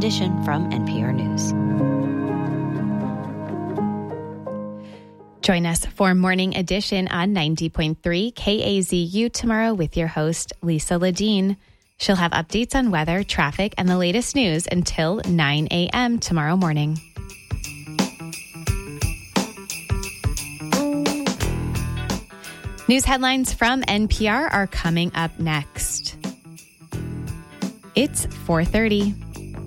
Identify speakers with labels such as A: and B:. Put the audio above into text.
A: Edition from NPR News.
B: Join us for Morning Edition on 90.3 KAZU tomorrow with your host, Lisa Ledeen. She'll have updates on weather, traffic, and the latest news until 9 a.m. tomorrow morning. News headlines from NPR are coming up next. It's 4:30.